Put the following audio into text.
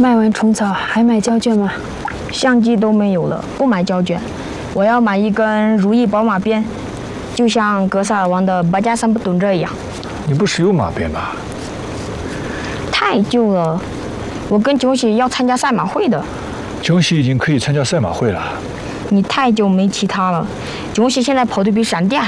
卖完虫草还买胶卷吗？ 相机都没有了，不买胶卷，我要买一根如意宝马鞭，就像格萨尔王的巴加三不蹲这一样。 你不是有马鞭吗？ 太旧了，我跟九喜要参加赛马会的。 九喜已经可以参加赛马会了。 你太久没骑它了，九喜现在跑得比闪电还